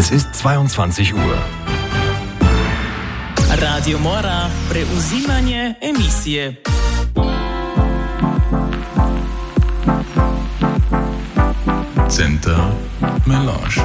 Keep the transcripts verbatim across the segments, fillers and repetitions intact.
Es ist zweiundzwanzig Uhr. Radio Mora preuzimanje emisije. Center Melange.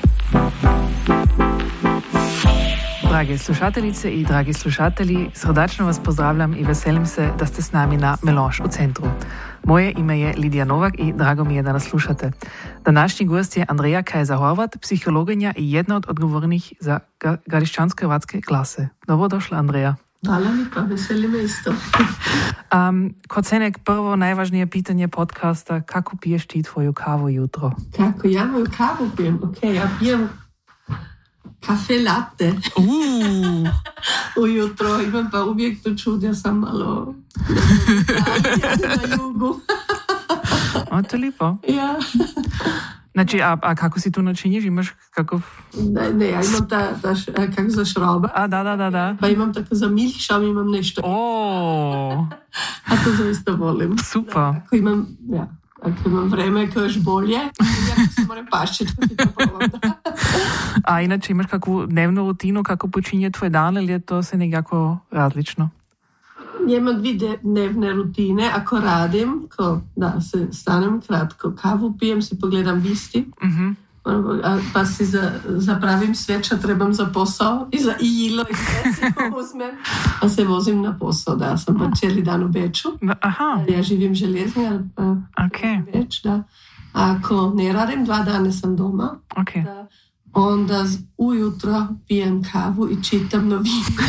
Drage slušateljice i dragi slušatelji, srdačno vas pozdravljam i veselim se da ste s nami na Melange u centru. Moje ime je Lidija Novak i drago mi je da nas slušate. Današnji gost je Andreja Kajzer-Horvat, psihologinja i jedna od odgovornih za gradišćansko-hrvatske klase. Dobrodošla, Andreja. Hvala mi, pa veseli me isto. Um, kod senek prvo najvažnije pitanje podcasta, kako piješ ti tvoju kavu jutro? Kako ja moju kavu pijem? Ok, ja pijem kafe latte. Uh. Ujutro imam pa uvijek to čud, ja sam malo na jugu. O, to je lipo. Ja. Znači, a, a kako si tu načinješ? Imaš kakov... Ne, ne, ja imam ta, ta kako za šroba. A, da, da, da, da. Pa imam tako za milkšam, imam nešto. O. A to zaista volim. Super. Da, ako imam, ja, ako imam vreme kao još bolje, jako se moram pašćiti, pa ti to probam. A inače imaš kakvu dnevnu rutinu, kako počinje tvoj dan, ili je to se nekako različno? Imam dvije dnevne rutine. Ako radim, ko, da, se stanem kratko, kavu pijem, si pogledam visti, Mm-hmm. pa si za, zapravim sve čo trebam za posao i za ilo i sve si uzmem, pa se vozim na posao, da, sam pa cijeli dan u Beču. Aha. Ja živim željezni, pa Okay. Beč, da. Ako ne radim, dva dane sam doma, Okay. da, onda ujutro pijem kavu i čitam novine.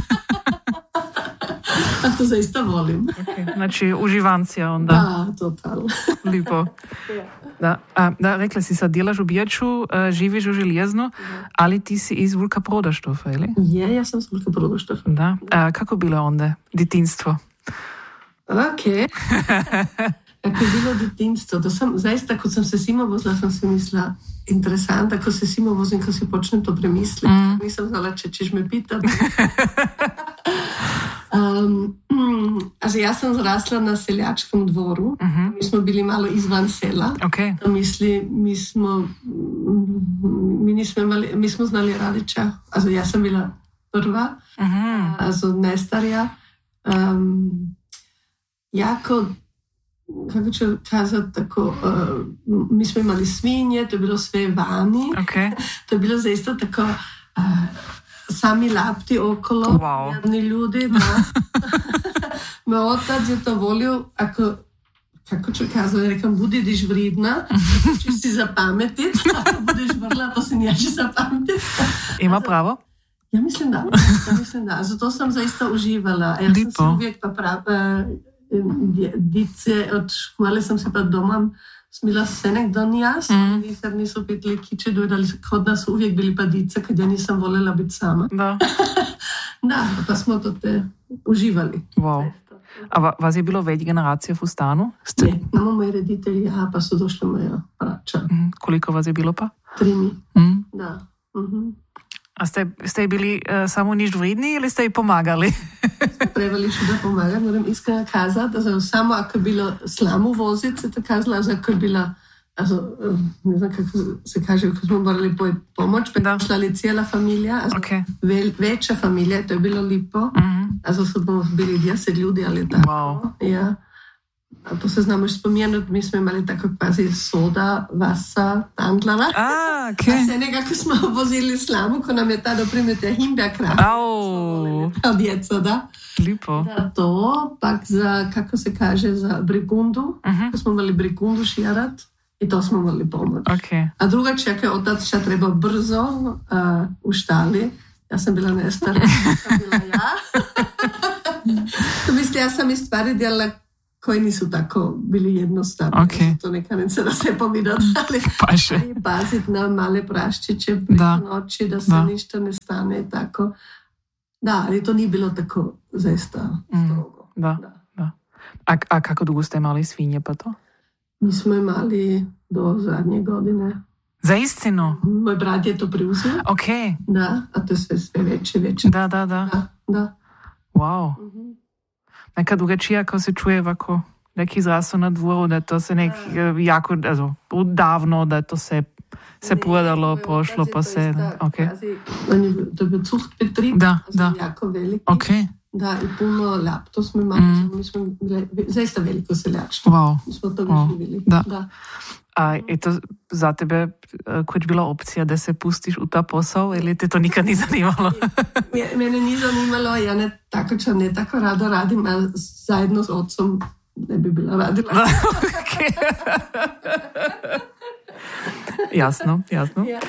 A to zaista volim. Okay. Znači, uživancija onda. Da, totalno. Lipo. Da, a, da, rekla si sad, djelaš u Bječu, uh, živiš u Željezno, ali ti si iz Vulka Prodaštofa, ili? Je, ja sam s Vulka Prodaštofa. Da. A, kako bilo onda djetinjstvo? Ok. Kako je bilo djetinjstvo, to sam, zaista, kad sam se sima vozila, sam se mislila, interesanta, ako se sima vozim, kad si počnem to premisliti. Mm. Nisam znala, če ćeš me pitati. Um, mm, also ja sam zrasla na seljačkom dvoru. Uh-huh. Mi smo bili malo izvan sela. Okay. To misli, mi smo mi, nismo imali, mi smo znali Radića. Also ja sam bila prva, uh-huh. also najstarija. Um, jako, kako ću kazati, tako, uh, mi smo imali svinje, to je bilo sve vani. Okay. To je bilo zaista tako... Uh, sami lapti okolo, wow. Jadni ljudi, da. Me otac je to volio, ako, kako ću kazati, rekam, budi diš vridna, ću si zapametit, ako budeš vrla, to si neće zapametit. Ima pravo? Ja mislim da, ja mislim da, zato sam zaista uživala. Ja sam se uvijek pa prav, dice od škole sam se pa doma smila se nekdo ni jaz, mm. nikad nisu pitali kiče dojeli, kod nas uvijek bili pa dice, kad ja nisam voljela biti sama. Da. Da, pa smo to te uživali. Wow. A vas je bilo več generacije v stanu? Ste... Ne, imamo moji reditelji, ja, pa so došli moja braća. Mm. Koliko vas je bilo pa? Tri mi. Mm. Da. Mm-hmm. A ste, ste bili uh, samo nič vredni ili ste ji pomagali? Trebali še da pomagati, moram iskreno kazati, da samo ako je bilo slamu voziti, se to kazala, ako je bila, also, ne znam kako se kaže, ko smo morali pomoč, pa je šla li cijela familija, also, okay. ve, večja familija, to je bilo lipo, mm-hmm. also so bili deset ljudi, ali tako. Wow. Ja. A to se znamo još spomenuti, mi smo imali tako kvazi soda, vasa, tandlava. A, okay. A se nekako smo vozili slamu, ko nam je ta doprimite himbja kraj. Au. Kao djeca, da. Lipo. Da, to, pak za, kako se kaže, za brigundu. Uh-huh. Ko smo imali brigundu šijarat i to smo imali pomoć. Okay. A druga čeka je otac šta treba brzo uh, u štali. Ja sam bila nestar, sam bila ja. To misli, ja sam i stvari djela koji nisu tako bili jednostavni. Okay. To neka ne se da se pominati, ali Paše. paziti na male praščiće preko noći, da se da. ništa ne stane i tako. Da, ali to nije bilo tako zaista strogo. Mm, da, da. da. A, a kako dugo ste imali svinje pa to? Mi smo imali do zadnje godine. Za istinu? Moj brat je to preuzeo. Ok. Da, a to je sve, sve veće, veće. Da, da, da. Da, da. Wow. Mm-hmm. Neka drugačija, ako se čuje neki izraz na dvoru, da to se nek jako, also, davno, da to se se prodalo, pošlo, pa se... Okay. To je bil Zuchtbetrieb, da, da. jako veliki. Okay. Da, i puno laptov smo imali, mm. mi smo bili zaista veliko seljačstvo. Wow. Mi smo to wow. živjeli. Da. Da. A je to za tebe kot bila opcija, da se pustiš v ta posao, ili te to nikad ni zanimalo? Mene ni zanimalo, ja ne tako, če ne tako rado radim, a zajedno s otcom ne bi bila radila. Jasno, jasno. Ja.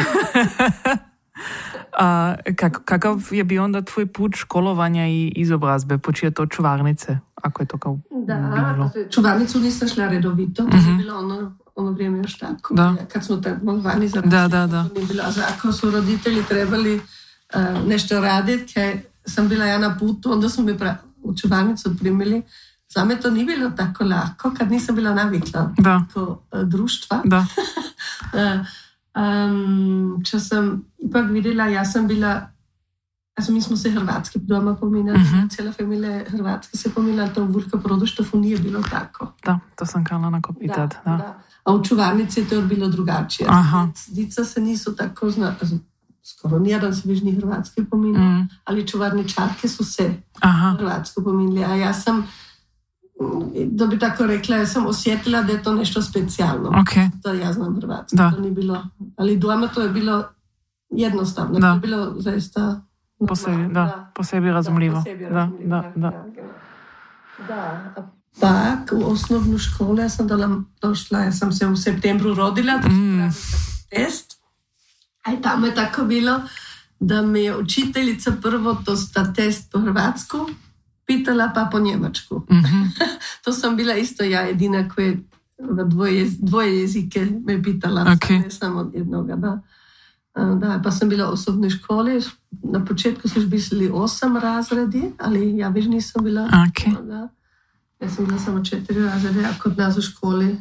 A, kak, kakav je bil onda tvoj put školovanja i izobrazbe? Počije to čuvarnice? Ako je to kao da, bilo? Da, čuvarnicu nisam šla redovito, to mm-hmm. je bilo ono, ono vrijeme još tako. Da. Kad smo tako vani za da, da, da. to nije bilo. A ako su roditelji trebali uh, nešto raditi, kaj sam bila ja na putu, onda su mi pra, u čuvarnicu primili. Za me to nije bilo tako lako, kad nisam bila navikla ko uh, društva. Da. uh, Um, če sem ipak videla, ja sam bila, also mi smo se hrvatski doma pominjali, uh-huh. cijela familija hrvatski se pominjala, to u Vulka Prodoštofu nije bilo tako. Da, to sam kala onako pitat. Da, da. Da. A u čuvarnici je to bilo drugačije. Aha. Dica se nisu tako zna, also, skoro nijedan se viš ni hrvatski pominjali, mm. ali čuvarničarke su se Aha. hrvatsko pominjali, a ja sam da bi tako rekla, ja sam osjetila da je to nešto specijalno. Okay. To ja znam hrvatsko, to nije bilo, ali doma to je bilo jednostavno, da. To je bilo zaista posebi, da, da. Posebi razumljivo. Da, posebi razumljivo. Da, da, da. Da, a pak u osnovnu školu ja sam dala, došla, ja sam se u septembru rodila, da mm. test, a i tamo je tako bilo da me je učiteljica prvo to sta test po hrvatsku pitala, pa po njemačku. Mm-hmm. To sam bila isto ja jedina koja dvoje, dvoje jezike me pitala, okay. Ne samo jednoga, da. Da, pa sam bila u osobnoj školi, na početku su bili osam razredi, ali ja već nisam bila. Okay. Da. Ja sam bila samo četiri razrede, a kod nas u školi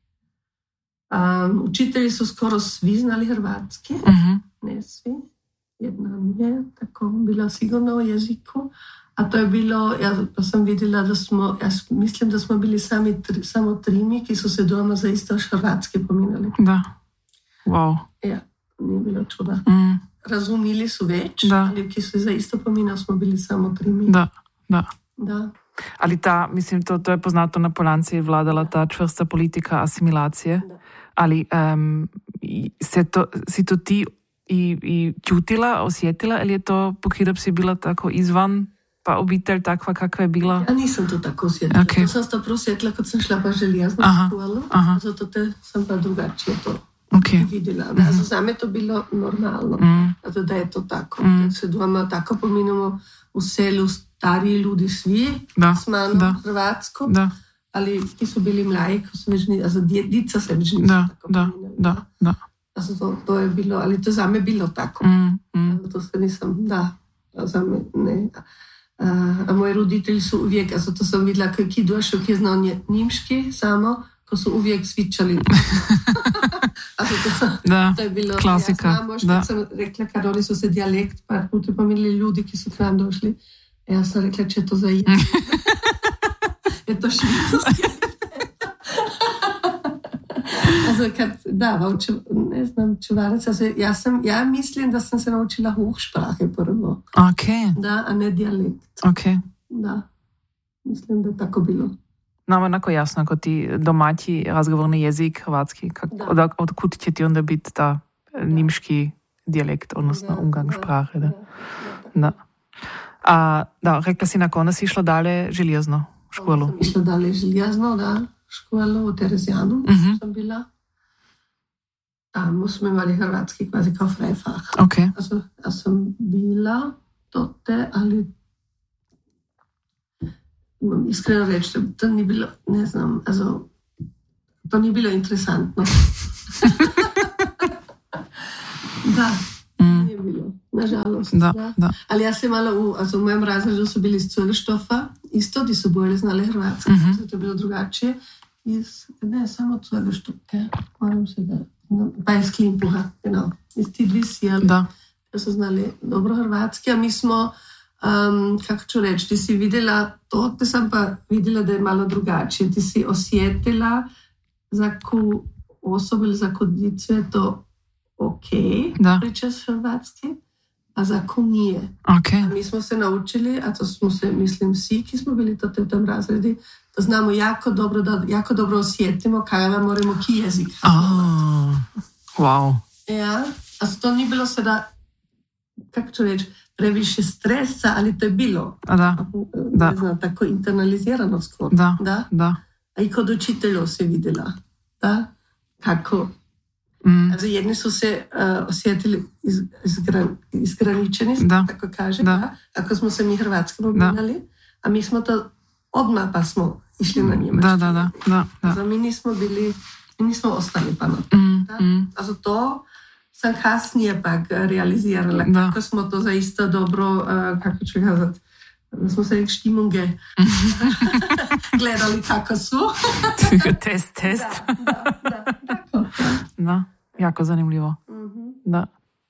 um, učitelji su skoro svi znali hrvatski, mm-hmm. ne svi, jedna nije, tako bila sigurno u jeziku. A to je bilo, ja pa sam vidjela da smo, ja mislim da smo bili sami tri, samo trimi, ki su se doma zaista hrvatski pominjali. Da, wow. Ja, nije bilo čuda. Mm. Razumili su već, da. Ali ki su zaista pominjali, smo bili samo trimi. Da, da. Da. Ali ta, mislim, to, to je poznato na Poljanci, vladala ta čvrsta politika asimilacije. Da. Ali um, se to, si to ti i, i čutila, osjetila, ali je to pokaj, da bi si bila tako izvan pa obitelj takva, kakva je bila? Ja nisam to tako osjetila. Okay. To sam to prosjetila kad sam šla pa željezno u školu, zato te sam pa drugačije to okay. vidjela. Da, mm-hmm. Za me to bilo normalno, mm. zato da je to tako. Mm. Da se doma tako pominjamo u selu stariji ljudi svi, da. Smano, hrvatsko, da. Ali ki su bili mlaji, ko su već ni, also djeca se već nisu da. tako da. pominjali. Da, da. Also to, to je bilo, ali to za me bilo tako. Mm. Mm. To se nisam, da, za me ne. Uh, a moji roditelji su uvijek, also to sam vidjela kaj ki došao, ki je znao njimški samo, ko su uvijek svičali. Also to, da, to je bilo, klasika. Ja znam, možda sam rekla, kad oni su se dijalekt par puta pominjali ljudi, ki su k nam došli. Ja sam rekla, če to za je. Je to švicarski. Also kad, da, vauče, ne znam, čuvarac, also ja sam, ja mislim da sam se naučila hochsprache prvo. Okay. Da, a ne dijalekt. Okay. Da, mislim da je tako bilo. Nam onako jasno, ako ti domaći razgovorni jezik hrvatski, kak, od, odkud će ti onda biti ta nimški dijalekt, odnosno da, umgangssprache. Da, da. Da, da. Da. A, da, rekla si na koncu si išla dalje željezno u školu. Sam išla dalje željezno, da, školu u Terezijanu mm-hmm. sam bila. Tamo smo imali hrvatski kvazi kao freifach. Okay. Also, ja sam bila tote, ali iskreno reći, to nije bilo, ne znam, also, to nije bilo interesantno. Da, mm. nije bilo, nažalost. Da, da. Da. Ali ja sam malo u, also, u mojem razredu su bili iz Zöllstofa, isto, di su bolje znali hrvatski, mm-hmm. to je bilo drugačije. Iz, ne, samo Zöllstofa, moram se da... Pa iz Klimpuha, genau. Iz ti dvi sjeli. Da. Da su znali dobro hrvatski, a mi smo, um, kako ću reći, ti si vidjela to, te sam pa vidjela da je malo drugačije. Ti si osjetila za ku osobu ili za kondiciju je to ok, Da. pričaš hrvatski, a za ko nije. Okay. A mi smo se naučili, a to smo se, mislim, vsi, ki smo bili to v tem razredi, da znamo jako dobro, da jako dobro osjetimo, kaj vam moramo, ki jezik. Oh, wow. Ja, a to ni bilo seveda, kako ću reći, previše stresa, ali to je bilo. A da, da. Ne znam, tako internalizirano skoro. Da, da. da. A i kod učitelja se vidjela, da, kako. Mm. Also, jedni su se uh, osjetili iz, izgran, izgraničeni, Da. tako kaže, Da. da. Ako smo se mi hrvatski pominjali, a mi smo to odmah pa smo išli na njemački. Da, da, da, da, da. Also, mi nismo bili, mi nismo ostali pa na to. Mm, Da? mm. Also, to sam kasnije pak realizirala, Da. kako smo to zaista dobro, uh, kako ću kazati, da smo se nek štimunge gledali kako su. Test, test. Da, da, da, tako. Da, jako zanimljivo. Mhm. Da.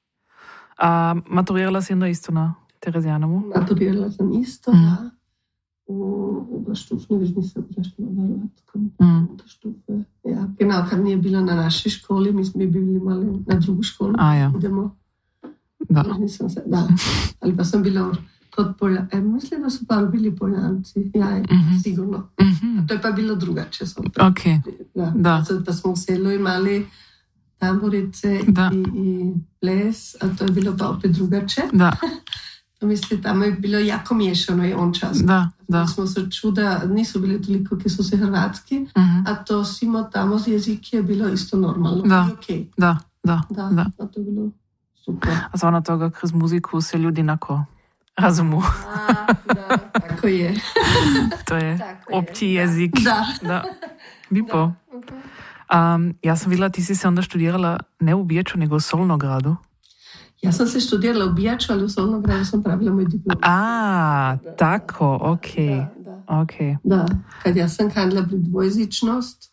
A maturirala si onda isto na Terezijanovu? Maturirala sam isto, Mhm. da. U Oberstufe, ne veš, nisam prešla na Hrvatskom. Mm. Oberstufe. Ja, genau, kad nije bila na našoj školi, mi smo bili mali na drugu školu. A ja, Idemo. da. Ja, nisam se, da. Ali pa sam bila kod Polja, e, mislim da su pa bili Poljanci. Ja, je, Mhm. sigurno. Mhm. To je pa bilo drugače. Ok, Da. Da. Zato pa smo u selu imali tamburice Da. i, i ples, a to je bilo pa opet drugače. da, Mislim, tamo je bilo jako miješano i on čas. da, da. Mi smo se čuda, nisu bili toliko, ki su se hrvatski, Mhm. a to svima tamo jezik je bilo isto normalno. Da. I okej. Da, da, Da, da. a to je bilo super. A zvona toga, kroz muziku se ljudi enako razumu. A, da, tako je. To je Tako je. opći jezik. Da. Da. Bipo. Um, ja sam videla, ti si se onda študirala ne u Biječu, nego u Solnogradu. Ja sam se študirala u Bijaču, ali u Solnogradu sam pravila moj diplom. A, tako, ok. Da, da. Ok. Da, kad ja sam kandila pri dvojezičnost,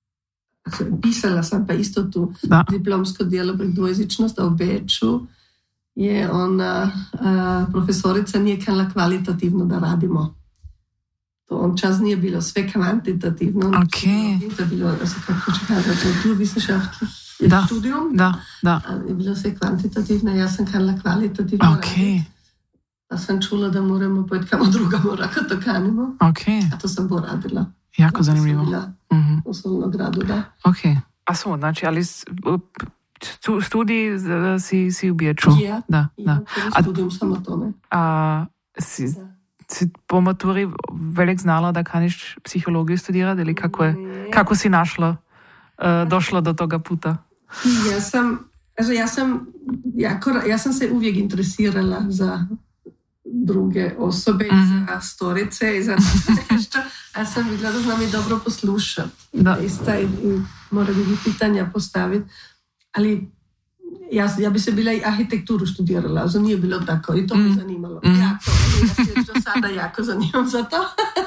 pisala sam pa isto tu Da. diplomsko djelo pri dvojezičnost, a u Beču je ona, a, profesorica nije kanila kvalitativno da radimo. To on čas nije bilo sve kvantitativno. Ok. To je bilo, also, kako ću kazati, naturwissenschaftlich Da. studium, Da, da. a je bilo sve kvantitativno, ja sam kanila kvalitativno Ok, raditi. Pa sam čula da moramo pojeti kamo drugamo, ako to kanimo. ok. A to sam poradila. Jako zanimljivo. Sam bila Mhm. u Solnogradu, da. Ok. A su, znači, ali s- stu- studij z- si, si u Biječu? Ja. Da, da. Ja, A- studium samo tome. A si, Da. si po maturi velik znala da kaniš psihologiju studirati ili kako je, kako si našla, uh, došla do toga puta? Ja sam, also ja sam, jako, ja sam se uvijek interesirala za druge osobe i Mhm. za storice i za nešto. Ja sam vidjela da znam i dobro poslušati. Da. Ista i, i mora bi pitanja postaviti. Ali ja, ja bi se bila i arhitekturu studirala, also nije bilo tako i to me Mhm. zanimalo. Mhm. Jako, ja se do sada jako zanimam za to.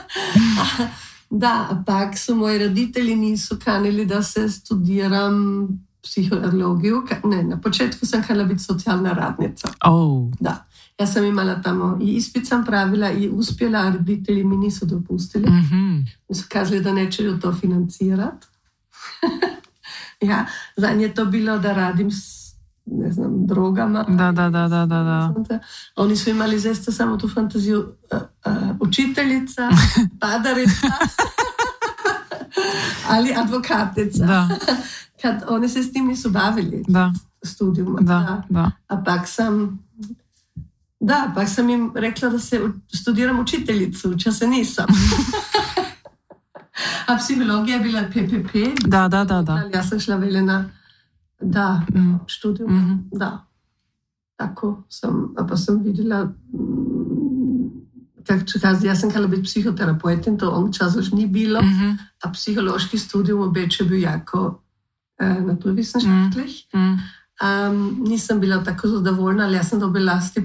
Da, a pak su moji roditelji nisu kanili da se studiram psihologiju. Ka- Ne, na početku sam kanila biti socijalna radnica. Oh, Da, ja sam imala tamo i ispit sam pravila i uspjela, a roditelji mi nisu dopustili. mhm. Mi su kazali da neće to financirati. Ja, za nje je to bilo da radim s, ne znam, drogama. Da, da, da, da, da, da. Oni su imali zaista samo tu fantaziju uh, uh, učiteljica, padarica, ali advokatica. Da, Kad oni se s tim nisu bavili da, studijuma. da, da. A pak sam, da, pak sam im rekla da se u- studiram učiteljicu, ča se nisam. A psihologija je bila P P P. Da, da, da, da. Ali ja sam šla vele na, da, Mm. študiju, Mhm. da. Tako sam, a pa sam vidjela, mm, kako ću kazati, ja sam htjela biti psihoterapeutin, to on čas još nije bilo, Mhm, a psihološki studijum u Beču je bio jako e, naturwissenschaftlich. mm. Um, nisam bila tako zadovoljna, ali ja sam dobila